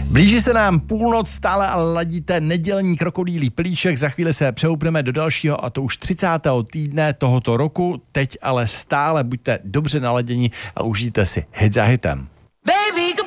Blíží se nám půlnoc, stále ale ladíte nedělní krokodýlí plíček, za chvíli se přehoupneme do dalšího a to už 30. týdne tohoto roku, teď ale stále buďte dobře naladěni a užijte si hit za hitem. Baby,